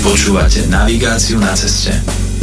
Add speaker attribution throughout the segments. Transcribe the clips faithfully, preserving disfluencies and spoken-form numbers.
Speaker 1: Počúvate navigáciu na ceste.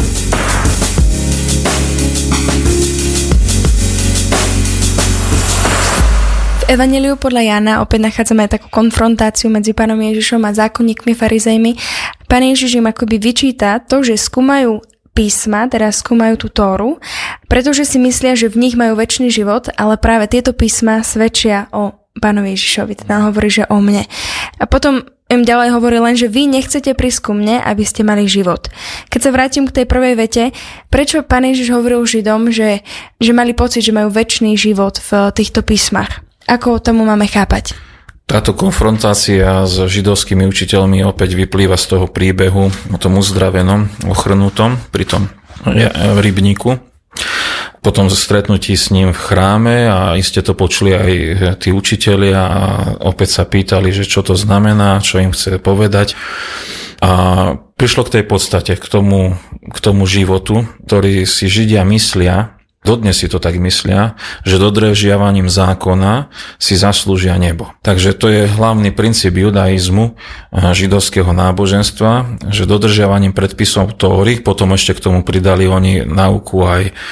Speaker 2: V Evanjeliu podľa Jána opäť nachádzame takú konfrontáciu medzi pánom Ježišom a zákonníkmi, farizejmi. Pán Ježiš im akoby vyčíta to, že skúmajú písma, teraz skúmajú tú Tóru, pretože si myslia, že v nich majú večný život, ale práve tieto písma svedčia o pánovi Ježišovi, teda hovorí, že o mne. A potom im ďalej hovorí len, že vy nechcete prísť ku mne, aby ste mali život. Keď sa vrátim k tej prvej vete, prečo pán Ježiš hovoril Židom, že, že mali pocit, že majú večný život v týchto písmach? Ako tomu máme chápať?
Speaker 3: Táto konfrontácia s židovskými učiteľmi opäť vyplýva z toho príbehu o tom uzdravenom, ochrnutom pri tom rybníku. Potom stretnutí s ním v chráme a iste to počuli aj tí učitelia a opäť sa pýtali, že čo to znamená, čo im chce povedať. A prišlo k tej podstate, k tomu, k tomu životu, ktorý si Židia myslia, dodnes si to tak myslia, že dodržiavaním zákona si zaslúžia nebo. Takže to je hlavný princíp judaizmu, židovského náboženstva, že dodržiavaním predpisov Tóry, potom ešte k tomu pridali oni náuku aj e,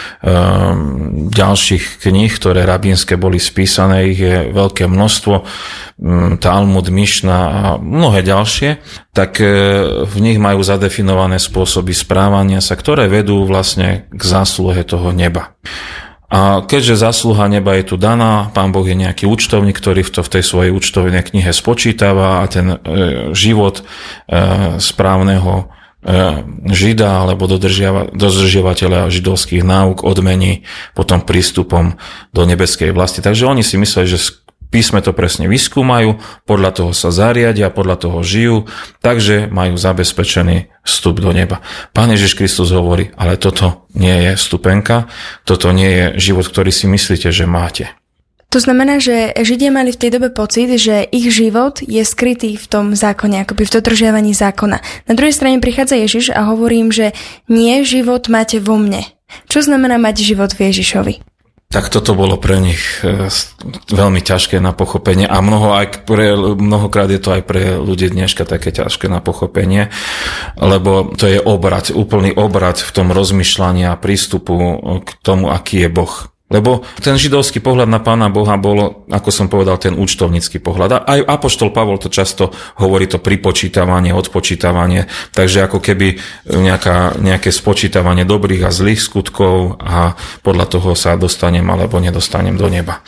Speaker 3: ďalších kníh, ktoré rabínske boli spísané, ich je veľké množstvo, Talmud, Mišna a mnohé ďalšie, tak v nich majú zadefinované spôsoby správania sa, ktoré vedú vlastne k zásluhe toho neba. A keďže zásluha neba je tu daná, Pán Boh je nejaký účtovník, ktorý v, to, v tej svojej účtovnej knihe spočítava a ten e, život e, správneho e, Žida alebo dodržiava, dodržiavateľa židovských náuk odmení potom prístupom do nebeskej vlasti. Takže oni si mysleli, že písme to presne vyskúmajú, podľa toho sa zariadia, podľa toho žijú, takže majú zabezpečený vstup do neba. Pán Ježiš Kristus hovorí, ale toto nie je vstupenka, toto nie je život, ktorý si myslíte, že máte.
Speaker 2: To znamená, že Židia mali v tej dobe pocit, že ich život je skrytý v tom zákone, akoby v dodržiavaní zákona. Na druhej strane prichádza Ježiš a hovorí im, že nie, život máte vo mne. Čo znamená mať život v Ježišovi?
Speaker 3: Tak toto bolo pre nich veľmi ťažké na pochopenie a mnoho aj pre, mnohokrát je to aj pre ľudí dneška také ťažké na pochopenie, lebo to je obrat, úplný obrat v tom rozmýšľaní a prístupu k tomu, aký je Boh. Lebo ten židovský pohľad na Pána Boha bol, ako som povedal, ten účtovnícky pohľad. A aj apoštol Pavol to často hovorí, to pripočítavanie, odpočítavanie, takže ako keby nejaká, nejaké spočítavanie dobrých a zlých skutkov a podľa toho sa dostanem alebo nedostanem do neba.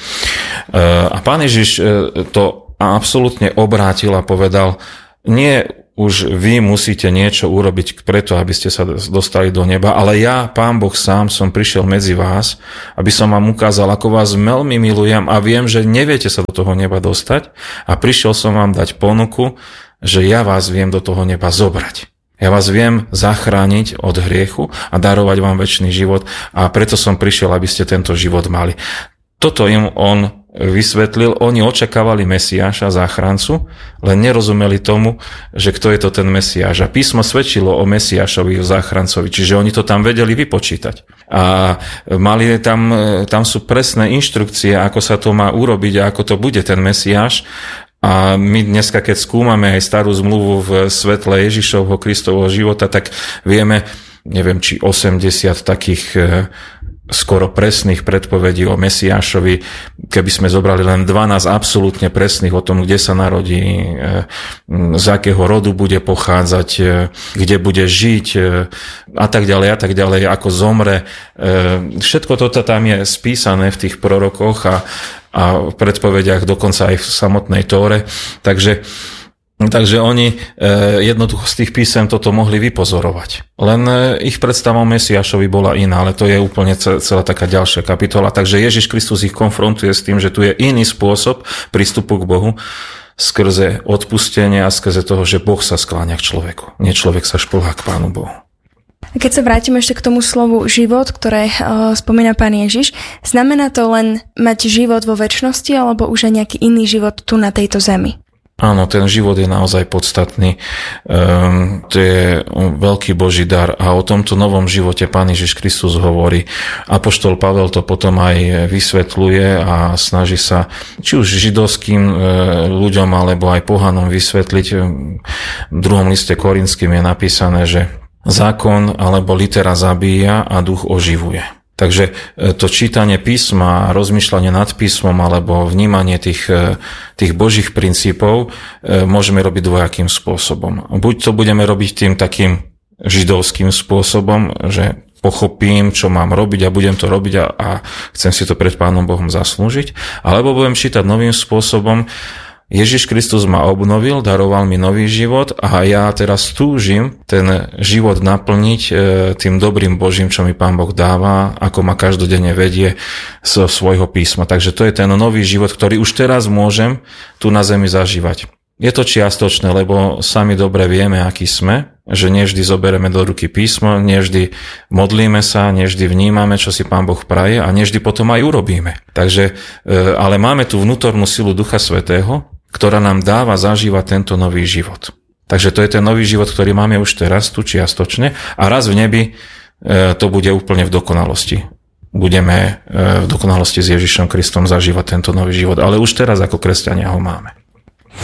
Speaker 3: A Pán Ježiš to absolútne obrátil a povedal, nie už vy musíte niečo urobiť preto, aby ste sa dostali do neba, ale ja, Pán Boh sám, som prišiel medzi vás, aby som vám ukázal, ako vás veľmi milujem a viem, že neviete sa do toho neba dostať a prišiel som vám dať ponuku, že ja vás viem do toho neba zobrať. Ja vás viem zachrániť od hriechu a darovať vám večný život a preto som prišiel, aby ste tento život mali. Toto im on vysvetlil, oni očakávali Mesiáša, záchrancu, len nerozumeli tomu, že kto je to ten Mesiáš. A písmo svedčilo o Mesiášovi, o záchrancovi, čiže oni to tam vedeli vypočítať. A mali tam, tam sú presné inštrukcie, ako sa to má urobiť a ako to bude ten Mesiáš. A my dneska, keď skúmame aj starú zmluvu v svetle Ježišovho Kristovho života, tak vieme, neviem, či osemdesiat takých skoro presných predpovedí o Mesiášovi, keby sme zobrali len dvanásť absolútne presných o tom, kde sa narodí, z akého rodu bude pochádzať, kde bude žiť a tak ďalej a tak ďalej, ako zomre. Všetko toto tam je spísané v tých prorokoch a, a v predpovediach, dokonca aj v samotnej Tóre. Takže Takže oni jednoducho z tých písem toto mohli vypozorovať. Len ich predstava o Mesiášovi bola iná, ale to je úplne celá taká ďalšia kapitola. Takže Ježiš Kristus ich konfrontuje s tým, že tu je iný spôsob prístupu k Bohu skrze odpustenie a skrze toho, že Boh sa skláňa k človeku. Nie človek sa šplhá k Pánu Bohu.
Speaker 2: Keď sa vrátime ešte k tomu slovu život, ktoré uh, spomína Pán Ježiš, znamená to len mať život vo večnosti alebo už aj nejaký iný život tu na tejto zemi?
Speaker 3: Áno, ten život je naozaj podstatný. Um, to je veľký Boží dar a o tomto novom živote Pán Ježiš Kristus hovorí. Apoštol Pavel to potom aj vysvetľuje a snaží sa či už židovským e, ľuďom alebo aj pohanom vysvetliť. V druhom liste Korinským je napísané, že zákon alebo litera zabíja a duch oživuje. Takže to čítanie písma, rozmýšľanie nad písmom alebo vnímanie tých, tých Božích princípov môžeme robiť dvojakým spôsobom. Buď to budeme robiť tým takým židovským spôsobom, že pochopím, čo mám robiť a budem to robiť a, a chcem si to pred Pánom Bohom zaslúžiť, alebo budem čítať novým spôsobom. Ježiš Kristus ma obnovil, daroval mi nový život a ja teraz túžim ten život naplniť tým dobrým Božím, čo mi Pán Boh dáva, ako ma každodenne vedie zo svojho písma. Takže to je ten nový život, ktorý už teraz môžem tu na zemi zažívať. Je to čiastočné, lebo sami dobre vieme, akí sme, že nevždy zoberieme do ruky písmo, nevždy modlíme sa, nevždy vnímame, čo si Pán Boh praje a nevždy potom aj urobíme. Takže, ale máme tu vnútornú silu Ducha Svätého, ktorá nám dáva zažívať tento nový život. Takže to je ten nový život, ktorý máme už teraz, tu čiastočne, a raz v nebi to bude úplne v dokonalosti. Budeme v dokonalosti s Ježišom Kristom zažívať tento nový život, ale už teraz ako kresťania ho máme.